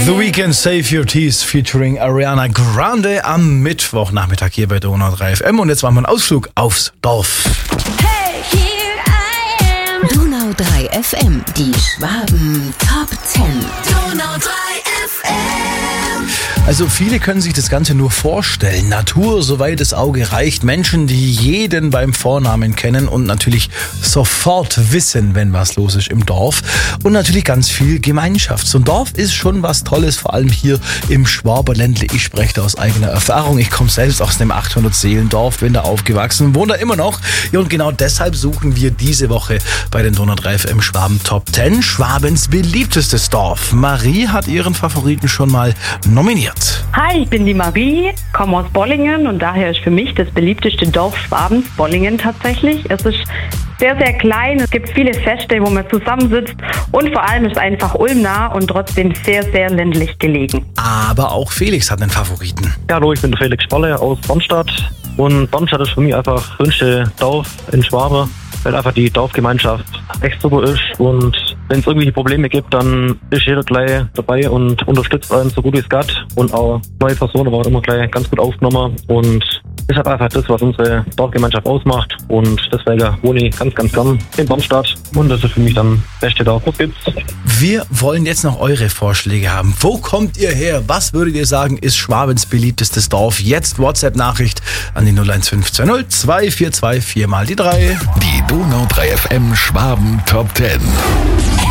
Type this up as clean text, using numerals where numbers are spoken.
The Weeknd Save Your Teeth featuring Ariana Grande am Mittwochnachmittag hier bei Donau 3 FM. Und jetzt machen wir einen Ausflug aufs Dorf. Hey, here I am. Donau 3 FM, die Schwaben Top 10. Donau 3 FM. Also viele können sich das Ganze nur vorstellen. Natur, soweit das Auge reicht. Menschen, die jeden beim Vornamen kennen und natürlich sofort wissen, wenn was los ist im Dorf. Und natürlich ganz viel Gemeinschaft. So ein Dorf ist schon was Tolles, vor allem hier im Schwaberländle. Ich spreche da aus eigener Erfahrung. Ich komme selbst aus einem 800-Seelendorf, bin da aufgewachsen, wohne da immer noch. Ja, und genau deshalb suchen wir diese Woche bei den Donau 3 FM Schwaben Top 10 Schwabens beliebtestes Dorf. Marie hat ihren Favoriten schon mal nominiert. Hi, ich bin die Marie, komme aus Bollingen und daher ist für mich das beliebteste Dorf Schwabens Bollingen tatsächlich. Es ist sehr, sehr klein, es gibt viele Feste, wo man zusammensitzt und vor allem ist es einfach ulmnah und trotzdem sehr, sehr ländlich gelegen. Aber auch Felix hat einen Favoriten. Ja, hallo, ich bin der Felix Spolle aus Bonnstadt und Bonnstadt ist für mich einfach das schönste Dorf in Schwaben, weil einfach die Dorfgemeinschaft echt super ist und wenn es irgendwelche Probleme gibt, dann ist jeder gleich dabei und unterstützt einen so gut wie es geht und auch neue Personen waren immer gleich ganz gut aufgenommen und ist halt einfach das, was unsere Dorfgemeinschaft ausmacht und deswegen wohne ich ganz, ganz gern in Bonnstadt und das ist für mich dann das beste Dorf, was gibt's. Wir wollen jetzt noch eure Vorschläge haben. Wo kommt ihr her? Was würdet ihr sagen, ist Schwabens beliebtestes Dorf? Jetzt WhatsApp-Nachricht an die 01520 242 4 mal die 3. Die Donau 3 FM Schwaben Top 10.